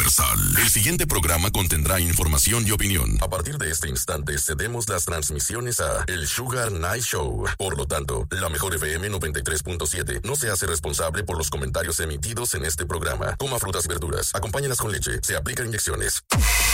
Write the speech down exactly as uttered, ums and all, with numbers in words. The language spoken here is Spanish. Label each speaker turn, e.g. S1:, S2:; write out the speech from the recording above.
S1: El siguiente programa contendrá información y opinión. A partir de este instante cedemos las transmisiones a El Sugar Night Show. Por lo tanto, la Mejor F M noventa y tres punto siete no se hace responsable por los comentarios emitidos en este programa. Coma frutas y verduras, acompáñalas con leche, se aplican inyecciones.